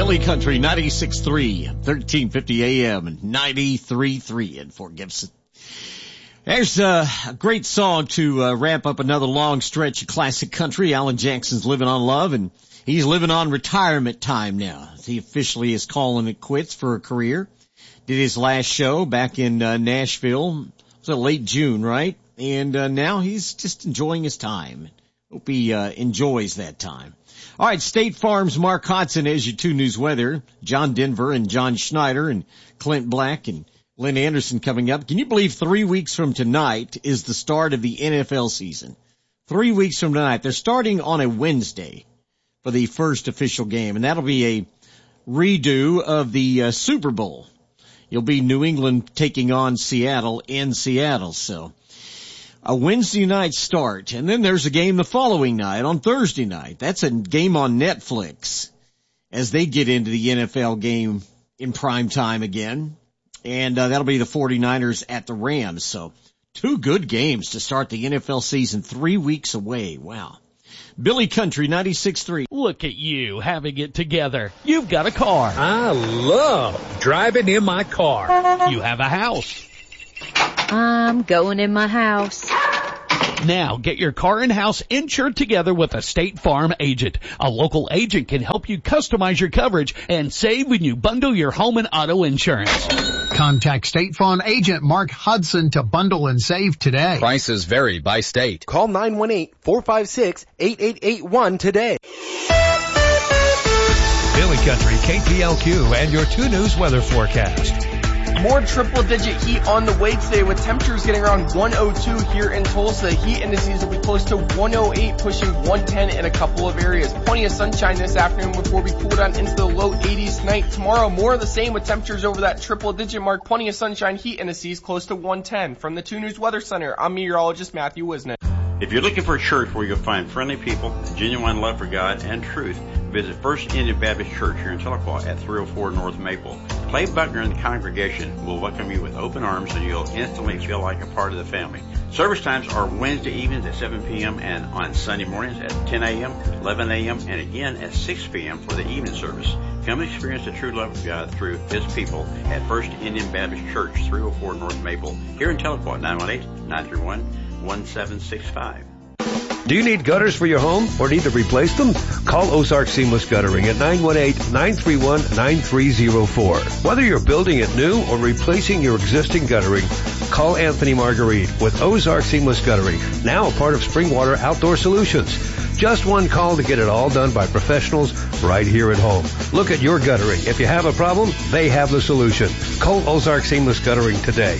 Billy Country 96.3, 1350 AM and 93.3 in Fort Gibson. There's a great song to wrap up another long stretch of classic country. Alan Jackson's Living on Love, and he's living on retirement time now. He officially is calling it quits for a career. Did his last show back in Nashville. It was late June, right? And now he's just enjoying his time. Hope he enjoys that time. All right, State Farm's Mark Hodson as your 2 News weather. John Denver and John Schneider and Clint Black and Lynn Anderson coming up. Can you believe 3 weeks from tonight is the start of the NFL season? 3 weeks from tonight. They're starting on a Wednesday for the first official game, and that'll be a redo of the Super Bowl. You'll be New England taking on Seattle in Seattle, so a Wednesday night start. And then there's a game the following night on Thursday night. That's a game on Netflix as they get into the NFL game in prime time again. And that'll be the 49ers at the Rams. So 2 good games to start the NFL season 3 weeks away. Wow. Billy Country 96.3. Look at you having it together. You've got a car. I love driving in my car. You have a house. I'm going in my house. Now get your car and house insured together with a State Farm agent. A local agent can help you customize your coverage and save when you bundle your home and auto insurance. Contact State Farm agent Mark Hudson to bundle and save today. Prices vary by state. Call 918-456-8881 today. Billy Country, KPLQ, and your 2 News weather forecast. More triple-digit heat on the way today with temperatures getting around 102 here in Tulsa. Heat indices will be close to 108, pushing 110 in a couple of areas. Plenty of sunshine this afternoon before we cool down into the low 80s tonight. Tomorrow, more of the same with temperatures over that triple-digit mark. Plenty of sunshine, heat indices close to 110. From the 2 News Weather Center, I'm meteorologist Matthew Wisnick. If you're looking for a church where you'll find friendly people, a genuine love for God and truth, visit First Indian Baptist Church here in Tahlequah at 304 North Maple. Clay Buckner and the congregation will welcome you with open arms and you'll instantly feel like a part of the family. Service times are Wednesday evenings at 7 p.m. and on Sunday mornings at 10 a.m., 11 a.m., and again at 6 p.m. for the evening service. Come experience the true love of God through His people at First Indian Baptist Church, 304 North Maple, here in Tahlequah, 918-931-1765. Do you need gutters for your home or need to replace them? Call Ozark Seamless Guttering at 918-931-9304. Whether you're building it new or replacing your existing guttering, call Anthony Marguerite with Ozark Seamless Guttering, now a part of Springwater Outdoor Solutions. Just one call to get it all done by professionals right here at home. Look at your guttering. If you have a problem, they have the solution. Call Ozark Seamless Guttering today.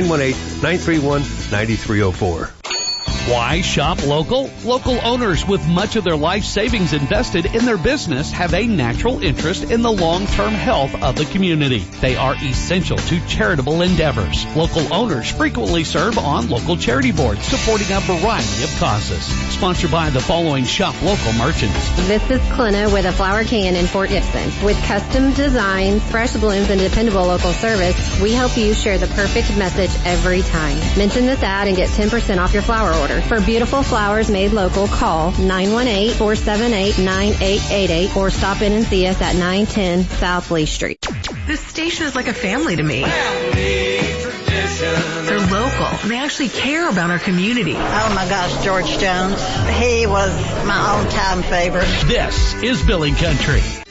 918-931-9304. Why shop local? Local owners with much of their life savings invested in their business have a natural interest in the long-term health of the community. They are essential to charitable endeavors. Local owners frequently serve on local charity boards supporting a variety of causes. Sponsored by the following shop local merchants. This is Clina with a Flower Can in Fort Gibson. With custom designs, fresh blooms, and dependable local service, we help you share the perfect message every time. Mention this ad and get 10% off your flower order. For beautiful flowers made local, call 918-478-9888 or stop in and see us at 910 South Lee Street. This station is like a family to me. They're local. They actually care about our community. Oh my gosh, George Jones. He was my all-time favorite. This is Billy Country.